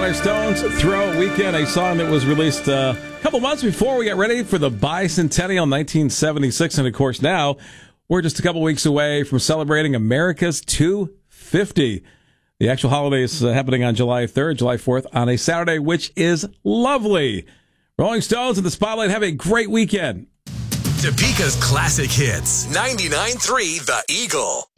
our Stones Throw Weekend, a song that was released a couple months before we got ready for the bicentennial 1976. And of course, now we're just a couple weeks away from celebrating America's 250. The actual holiday is happening on July 3rd, July 4th on a Saturday, which is lovely. Rolling Stones in the spotlight. Have a great weekend. Topeka's classic hits. 99.3 The Eagle.